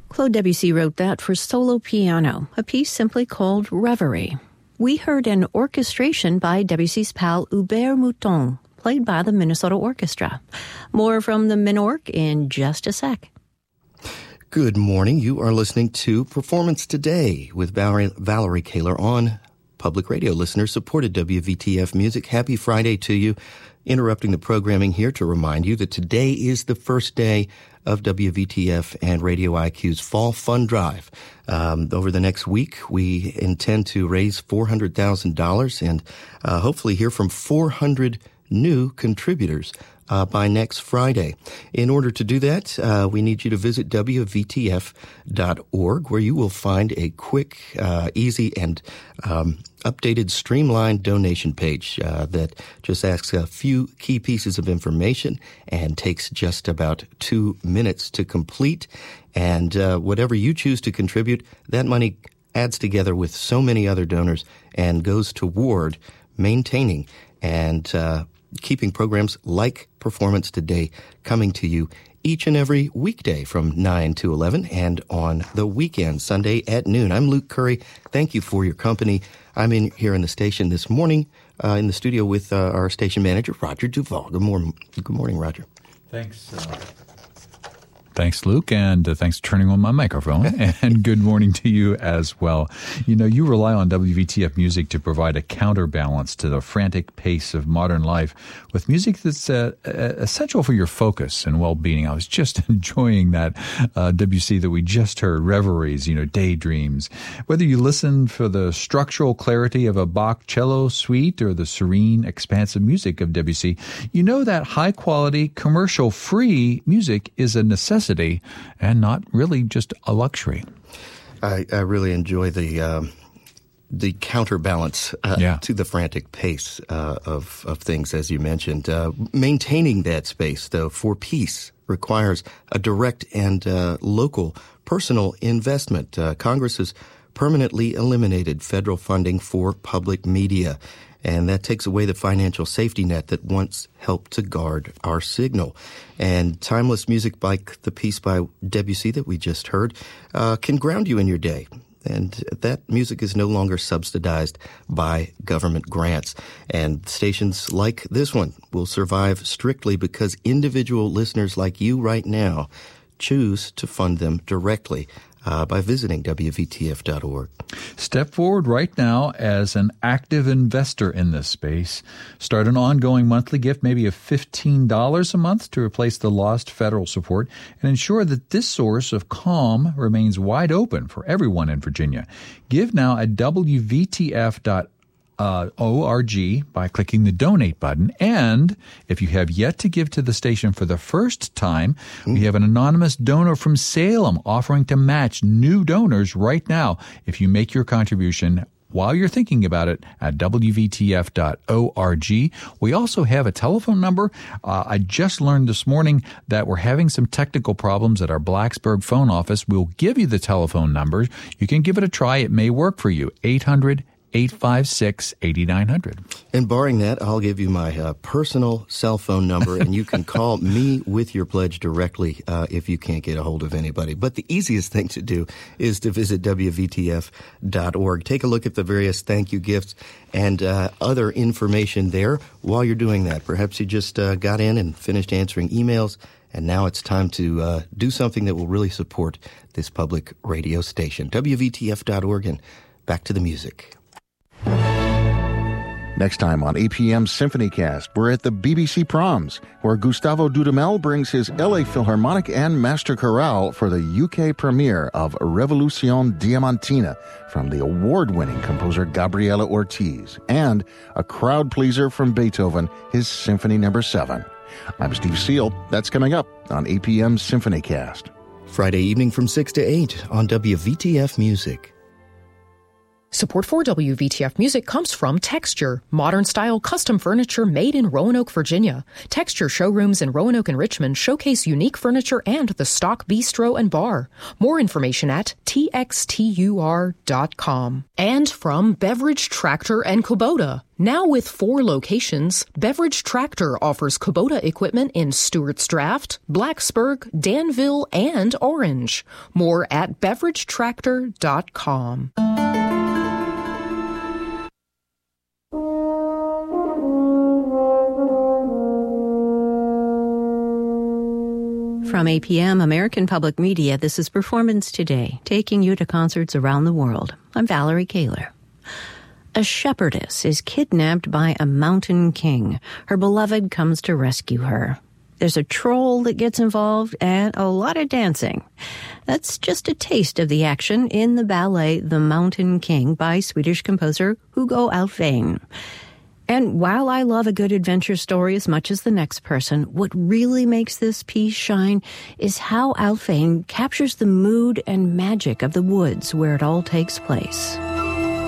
Claude Debussy wrote that for solo piano, a piece simply called Reverie. We heard an orchestration by Debussy's pal Hubert Mouton, played by the Minnesota Orchestra. More from the Minorc in just a sec. Good morning. You are listening to Performance Today with Valerie Kaler on Public Radio. Listeners supported WVTF Music. Happy Friday to you. Interrupting the programming here to remind you that today is the first day of WVTF and Radio IQ's Fall Fund Drive. Over the next week, we intend to raise $400,000 and hopefully hear from 400 new contributors by next Friday. In order to do that, we need you to visit WVTF.org, where you will find a quick, easy, and updated, streamlined donation page that just asks a few key pieces of information and takes just about 2 minutes to complete. And whatever you choose to contribute, that money adds together with so many other donors and goes toward maintaining and keeping programs like Performance Today coming to you each and every weekday from 9 to 11 and on the weekend, Sunday at noon. I'm Luke Curry. Thank you for your company. I'm here in the station this morning in the studio with our station manager, Roger Duval. Good morning, Roger. Thanks. Thanks, Luke, and thanks for turning on my microphone, and good morning to you as well. You know, you rely on WVTF music to provide a counterbalance to the frantic pace of modern life with music that's essential for your focus and well-being. I was just enjoying that Debussy that we just heard, Reveries, daydreams. Whether you listen for the structural clarity of a Bach cello suite or the serene, expansive music of Debussy, you know that high-quality, commercial-free music is a necessity and not really just a luxury. I really enjoy the counterbalance to the frantic pace of things, as you mentioned. Maintaining that space, though, for peace requires a direct and local personal investment. Congress has permanently eliminated federal funding for public media, and that takes away the financial safety net that once helped to guard our signal. And timeless music like the piece by Debussy that we just heard can ground you in your day. And that music is no longer subsidized by government grants. And stations like this one will survive strictly because individual listeners like you right now choose to fund them directly by visiting WVTF.org. Step forward right now as an active investor in this space. Start an ongoing monthly gift, maybe of $15 a month to replace the lost federal support, and ensure that this source of calm remains wide open for everyone in Virginia. Give now at WVTF.org by clicking the donate button. And if you have yet to give to the station for the first time, we have an anonymous donor from Salem offering to match new donors right now if you make your contribution while you're thinking about it at WVTF.org. We also have a telephone number. I just learned this morning that we're having some technical problems at our Blacksburg phone office. We'll give you the telephone number. You can give it a try. It may work for you. 800-856-8900. And barring that, I'll give you my personal cell phone number, and you can call me with your pledge directly if you can't get a hold of anybody. But the easiest thing to do is to visit WVTF.org. Take a look at the various thank you gifts and other information there while you're doing that. Perhaps you just got in and finished answering emails, and now it's time to do something that will really support this public radio station. WVTF.org, and back to the music. Next time on APM SymphonyCast, we're at the BBC Proms, where Gustavo Dudamel brings his LA Philharmonic and Master Chorale for the UK premiere of Revolution Diamantina from the award-winning composer Gabriela Ortiz, and a crowd pleaser from Beethoven, his Symphony No. 7. I'm Steve Seal. That's coming up on APM SymphonyCast. Friday evening from 6 to 8 on WVTF Music. Support for WVTF Music comes from Texture, modern-style custom furniture made in Roanoke, Virginia. Texture showrooms in Roanoke and Richmond showcase unique furniture and the stock bistro and bar. More information at txtur.com. And from Beverage Tractor and Kubota. Now with 4 locations, Beverage Tractor offers Kubota equipment in Stewart's Draft, Blacksburg, Danville, and Orange. More at beveragetractor.com. From APM, American Public Media, this is Performance Today, taking you to concerts around the world. I'm Valerie Kaler. A shepherdess is kidnapped by a mountain king. Her beloved comes to rescue her. There's a troll that gets involved and a lot of dancing. That's just a taste of the action in the ballet The Mountain King by Swedish composer Hugo Alfvén. And while I love a good adventure story as much as the next person, what really makes this piece shine is how Alfvén captures the mood and magic of the woods where it all takes place.